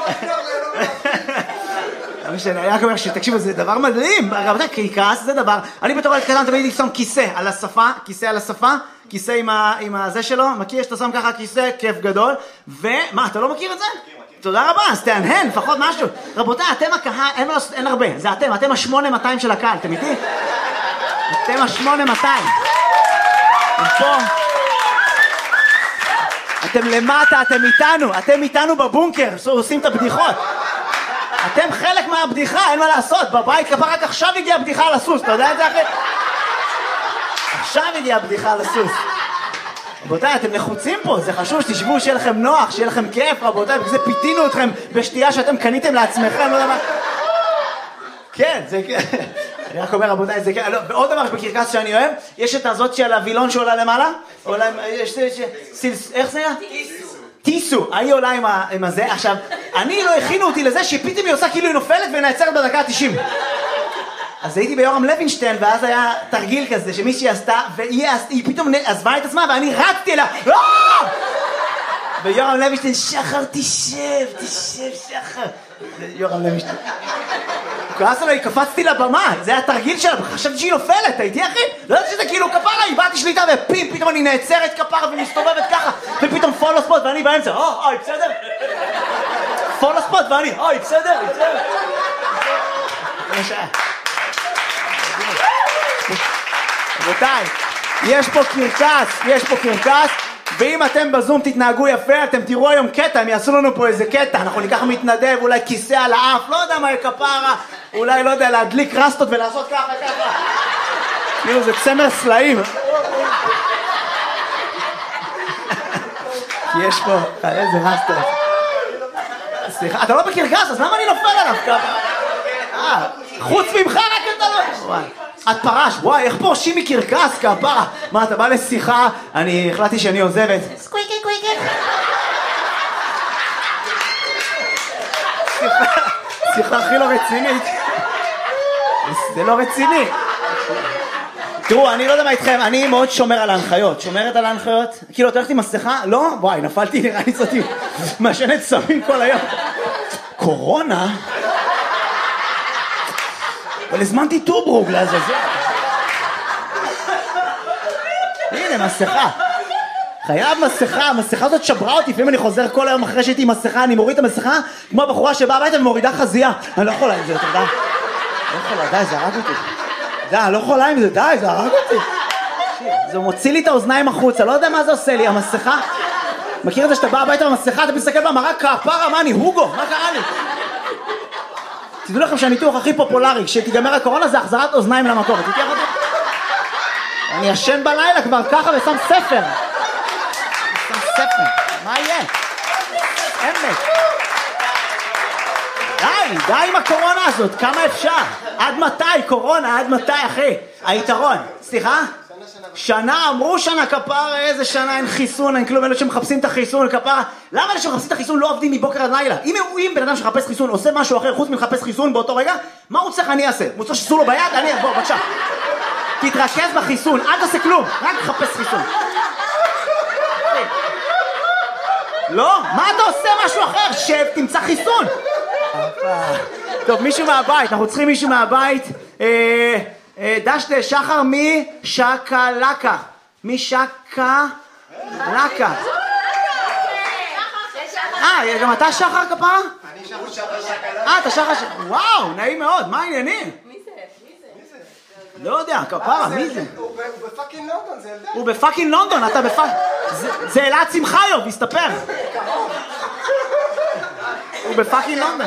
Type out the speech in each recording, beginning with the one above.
אני רק אומר שתקשיבו, זה דבר מדהים, רבותיי, קרקס זה דבר, אני בתור ילד קטן תמיד שם כיסא על השפה, כיסא עם הזה שלו, מכיר שאתה שם ככה כיסא, כיף גדול, ומה, אתה לא מכיר את זה? תודה רבה, אז תענהן, לפחות משהו. רבותיי, אתם הקהל, אין הרבה, זה אתם ה-8200 של הקהל, אתם איתי? אתם ה-8200. פה. אתם למטה, אתם איתנו בבונקר, עושים את הבדיחות. אתם חלק מהבדיחה, אין מה לעשות, בבית כפה רק עכשיו הגיעה הבדיחה על הסוס, אתה יודע את זה אחרי? עכשיו הגיעה הבדיחה על הסוס. רבותיי, אתם לחוצים פה, זה חשוב שתשבו, שיהיה לכם נוח, שיהיה לכם כיף, רבותיי, בגלל זה פיתינו אתכם בשתייה שאתם קניתם לעצמכם, לא יודע מה. כן, זה כן. אני רק אומר, רבותיי, זה כן. ועוד דבר בקרקס שאני אוהב, יש את הזאת של הווילון שעולה למעלה, איך זה היה? טיסו, היא עולה עם הזה. עכשיו, אני לא הכינו אותי לזה שפתאום היא עושה כאילו היא נופלת ונעצרת בדקה ה-90. אז הייתי ביורם לוינשטיין, ואז היה תרגיל כזה שמישהי עשתה, והיא פתאום עזבה את עצמה, ואני רצתי אליה, ויורם לוינשטיין, שחר, תשב, שחר. יורם לוינשטיין. הוא כעס עליי, קפצתי לבמה, זה היה תרגיל שלה, חשבתי שהיא נופלת, הייתי אחי? לא יודעת שזה כאילו כפרה, איבדתי שליטה, פתאום אני נעצרת כפרה ומסתובבת ככה, ופתאום פולו ספוט, ואני באמצע, בסדר? פולו ספוט, ואני, בסדר? זה שעה. רבותיי, יש פה קרקס, ואם אתם בזום תתנהגו יפה, אתם תראו היום קטע, הם יעשו לנו פה איזה קטע, אנחנו ניקח מתנדב, אולי כיסא על האף, לא יודע מה כפרה, אולי לא יודע, להדליק רסטות ולעשות ככה. כאילו זה צמר סלעים. יש פה, איזה רסטות. סליחה, אתה לא בקרקס, אז למה אני נופל עליו ככה? חוץ ממך רק אתה לא... את פרש, וואי, איך פורשים מקרקס כפרה? מה, אתה בא לשיחה, אני החלטתי שאני עוזבת. סקוויקי. שיחה הכי לא רצינית. זה לא רציני. תראו, אני לא יודע מה איתכם, אני מאוד שומר על ההנחיות. שומרת על ההנחיות? כאילו, אתה הולכת עם מסכה? לא? וואי, נפלתי, נראה לי זאתי משנת סמים כל היום. קורונה? אבל הזמנתי טוברוק לעזאזל. הנה, מסכה. חייב מסכה, המסכה הזאת שברה אותי, לפעמים אני חוזר כל היום אחרי שהייתי עם מסכה, אני מוריד את המסכה, כמו הבחורה שבאה הביתה ומורידה חזייה. אני לא יכולה עם זה, אתה יודע? לא יכולה, די, זה הרג אותי. די, אני לא יכולה עם זה, די, זה הרג אותי. זה מוציא לי את האוזניים החוצה, לא יודע מה זה עושה לי, המסכה. מכיר את זה שאתה בא הביתה במסכה, אתה מסתכל במראה, כפרה, מה אני, הוגו, מה קרה לי? תדעו לכם שהניתוח הכי פופולרי, כשתיגמר הקורונה זה החזרת אוזניים למקום. אני ישן בלילה כבר ככה ושם ספר. מה יהיה? אמת. די עם הקורונה הזאת, כמה אפשר? עד מתי קורונה? עד מתי אחי? היתרון, סליחה? שנה, אמרו שנה כפרה, איזה שנה, אין חיסון, אין כלום, אלה שמחפשים את החיסון כפרה. למה אלה שמחפשים את החיסון לא עובדים מבוקר עד לילה? אם בן אדם שמחפש חיסון עושה משהו אחר חוץ מלחפש חיסון באותו רגע, מה הוא צריך אני אעשה? הוא צריך שסו לו ביד? אני, בוא, בבקשה. תתרכז בחיסון, אל תעשה כלום, רק תחפש חיסון. לא? מה אתה עושה משהו אחר? שב, תמצא חיסון. טוב, מישהו מהבית, אנחנו צריכים מישהו מהבית. דשת שחר משקלקה. משקלקה. גם אתה שחר כפרה? אני שחר שקלקה. אתה שחר וואו, נעים מאוד, מה העניינים? מי זה? לא יודע, כפרה, מי זה? הוא בפאקינג לונדון, זה ילדה. הוא בפאקינג לונדון, אתה בפאקינג... זה אלעד שמחיוב, מסתפר. הוא בפאקינג לונדון.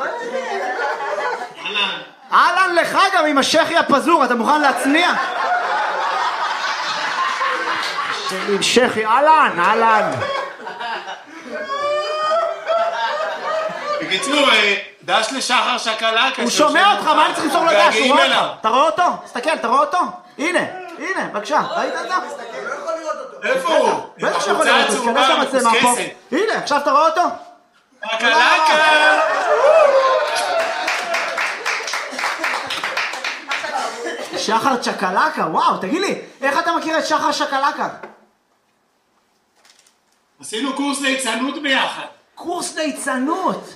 אהלן לך גם עם השכי הפזור, אתה מוכן להצניע? עם שכי, אהלן. בקיצור, דש לשחר שקלקה. הוא שומע אותך, מה אני צריך למסור לדש? הוא רואה אותך. אתה רואה אותו? תסתכל, אתה רואה אותו? הנה, בבקשה, ראית את זה? לא יכול לראות אותו. איפה הוא? בטח שיכול לראות אותו, תכנס למצלמה פה. הנה, עכשיו אתה רואה אותו? שקלקה! שחר צ'קלקה, וואו, תגיד לי, איך אתה מכיר את שחר שקלקה? עשינו קורס ליצנות ביחד. קורס ליצנות?